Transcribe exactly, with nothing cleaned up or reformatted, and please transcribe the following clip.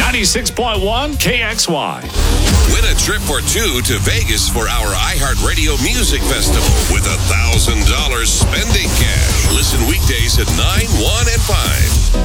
ninety-six point one K X Y. Win a trip or two to Vegas for our iHeartRadio Music Festival with a one thousand dollars spending cash. Listen weekdays at nine, one, and five.